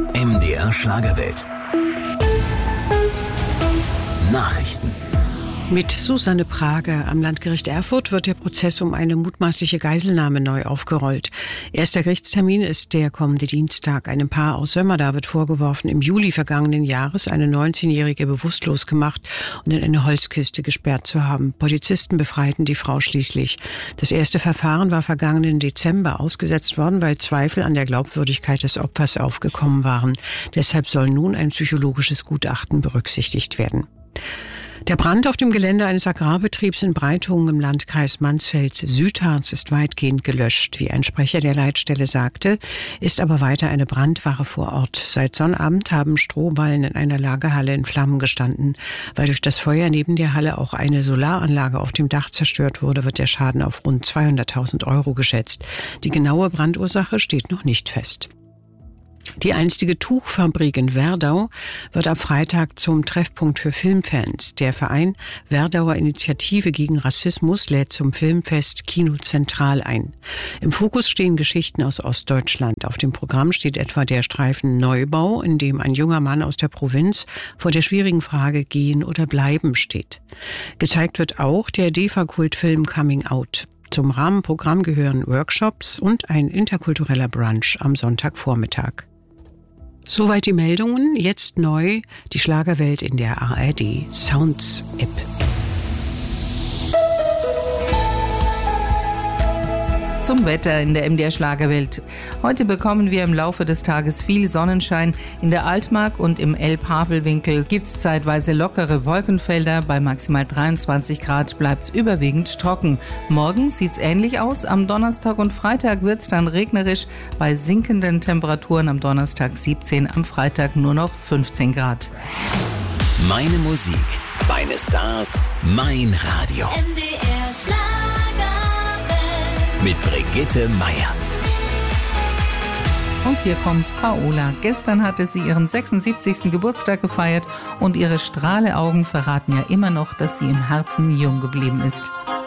MDR Schlagerwelt. Nachrichten. Mit Susanne Prager. Am Landgericht Erfurt wird der Prozess um eine mutmaßliche Geiselnahme neu aufgerollt. Erster Gerichtstermin ist der kommende Dienstag. Einem Paar aus Sömmerda wird vorgeworfen, im Juli vergangenen Jahres eine 19-Jährige bewusstlos gemacht und in eine Holzkiste gesperrt zu haben. Polizisten befreiten die Frau schließlich. Das erste Verfahren war vergangenen Dezember ausgesetzt worden, weil Zweifel an der Glaubwürdigkeit des Opfers aufgekommen waren. Deshalb soll nun ein psychologisches Gutachten berücksichtigt werden. Der Brand auf dem Gelände eines Agrarbetriebs in Breitungen im Landkreis Mansfeld-Südharz ist weitgehend gelöscht. Wie ein Sprecher der Leitstelle sagte, ist aber weiter eine Brandwache vor Ort. Seit Sonnabend haben Strohballen in einer Lagerhalle in Flammen gestanden. Weil durch das Feuer neben der Halle auch eine Solaranlage auf dem Dach zerstört wurde, wird der Schaden auf rund 200.000 € geschätzt. Die genaue Brandursache steht noch nicht fest. Die einstige Tuchfabrik in Werdau wird ab Freitag zum Treffpunkt für Filmfans. Der Verein Werdauer Initiative gegen Rassismus lädt zum Filmfest Kino Zentral ein. Im Fokus stehen Geschichten aus Ostdeutschland. Auf dem Programm steht etwa der Streifen Neubau, in dem ein junger Mann aus der Provinz vor der schwierigen Frage Gehen oder Bleiben steht. Gezeigt wird auch der DEFA-Kultfilm Coming Out. Zum Rahmenprogramm gehören Workshops und ein interkultureller Brunch am Sonntagvormittag. Soweit die Meldungen. Jetzt neu die Schlagerwelt in der ARD Sounds App. Zum Wetter in der MDR Schlagerwelt. Heute bekommen wir im Laufe des Tages viel Sonnenschein. In der Altmark und im Elbhavelwinkel gibt es zeitweise lockere Wolkenfelder. Bei maximal 23 Grad bleibt es überwiegend trocken. Morgen sieht es ähnlich aus. Am Donnerstag und Freitag wird es dann regnerisch. Bei sinkenden Temperaturen am Donnerstag 17, am Freitag nur noch 15 Grad. Meine Musik, meine Stars, mein Radio. MDR Schlagerwelt. Mit Brigitte Meier. Und hier kommt Paola. Gestern hatte sie ihren 76. Geburtstag gefeiert und ihre Strahleaugen verraten ja immer noch, dass sie im Herzen jung geblieben ist.